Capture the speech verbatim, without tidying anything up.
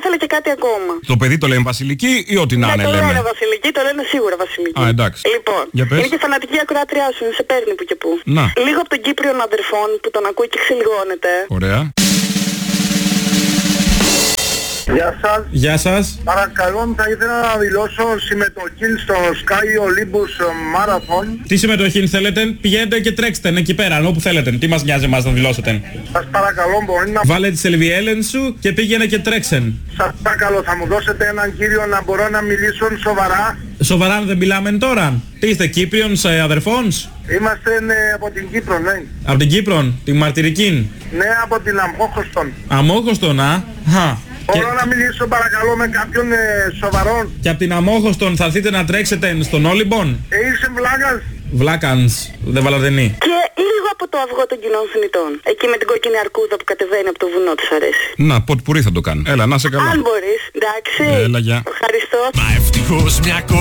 ήθελα και κάτι ακόμα. Το παιδί το λένε Βασιλική ή ό,τι να είναι, ναι, το λέμε. λένε Βασιλική, το λένε σίγουρα Βασιλική. Α, εντάξει. Λοιπόν, είναι και φανατική ακροάτριά σου, σε παίρνει που και που. Να. Λίγο από τον Κύπριον αδερφών που τον ακούει και ξυλιγώνεται. Ωραία. Γεια σας. Γεια σας. Παρακαλώ, θα ήθελα να δηλώσω συμμετοχή στο Sky Olympus Marathon. Τι συμμετοχή θέλετε, πηγαίνετε και τρέξτε εκεί πέρα, όπου θέλετε. Τι μας νοιάζει εμάς να δηλώσετε. Σας παρακαλώ, μπορεί να... Βάλε τη σελβιέλεν σου και πήγαινε και τρέξεν. Σας παρακαλώ, θα μου δώσετε έναν κύριο να μπορώ να μιλήσω σοβαρά. Σοβαρά δεν μιλάμε τώρα. Τι είστε, Κύπριον αδερφών? Είμαστε ναι, από την Κύπρο, ναι. Από την Κύπρο, την μαρτυρική. Ναι, από την Αμόχωστον. Αμόχωστον, α. Χα. Μπορώ Και... να μιλήσω παρακαλώ με κάποιον ε, σοβαρόν. Και από την Αμόχωστον θα έρθετε να τρέξετε στον Όλυμπον. Ε, είσαι βλάκας. Βλάκανς, δεν βαλαδενή. Και λίγο από το αυγό των κοινών θνητών. Εκεί με την κόκκινη αρκούδα που κατεβαίνει από το βουνό της αρέσει. Να, ποτ πουρί θα το κάνω. Έλα, να σε καλά. Αν μπορείς, εντάξει. Έλα, γεια. Ευχαριστώ. Μα ευτυχώς μια